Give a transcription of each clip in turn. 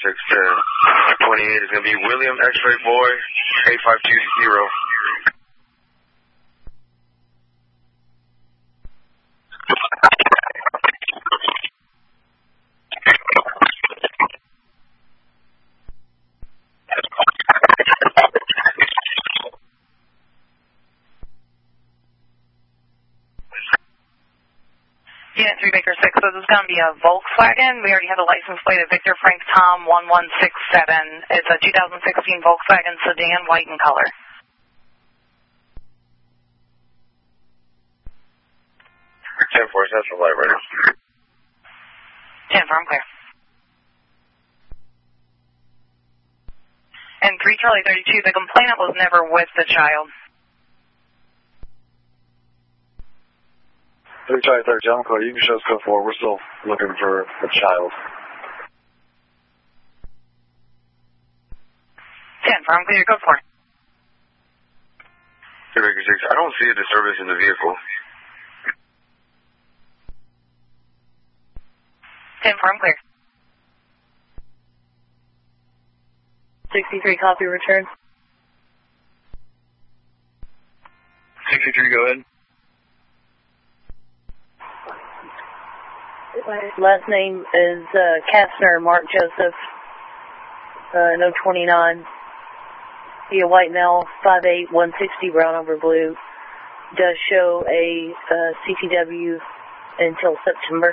6 to 28 is going to be William X-Ray Boy, 8520. Unit 3 Baker 6, so this is going to be a Volkswagen. We already have a license plate of Victor Frank Tom 1167. It's a 2016 Volkswagen sedan, white in color. 10-4, Central Light Rider. 10-4, I'm clear. And 3 Charlie 32, the complainant was never with the child. 3 Charlie 32, I'm clear. You can show us code 4. We're still looking for a child. 10-4, I'm clear. Code 4. 3 Baker 6, I don't see a disturbance in the vehicle. 10-4, I'm clear. 63, copy, return. 63, go ahead. Last name is Kastner Mark Joseph, no 29. Be a white male, 5'8", 160, brown over blue. Does show a CTW until September.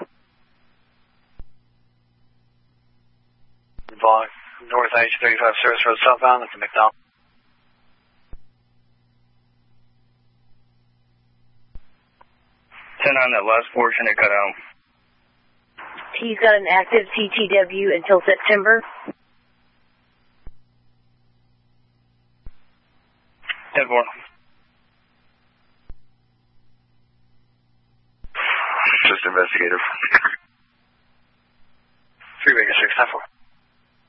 Vaughn, North H35 Service Road southbound, that's a McDonald. On that last portion, it cut out. He's got an active CTW until September. 10-4. Just investigative. 3 Baker 6, 10-4.